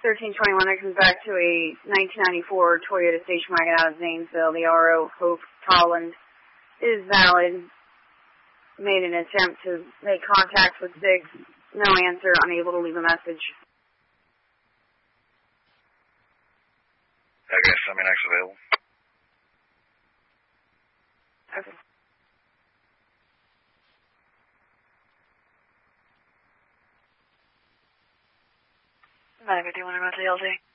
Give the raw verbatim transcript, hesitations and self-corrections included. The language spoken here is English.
thirteen twenty-one, that comes back to a nineteen ninety-four Toyota station wagon out of Zanesville. The R O, Hope Holland, is valid. Made an attempt to make contact with six. No answer, unable to leave a message. Okay, semi-next available. Okay. nine fifty-one about the L Z.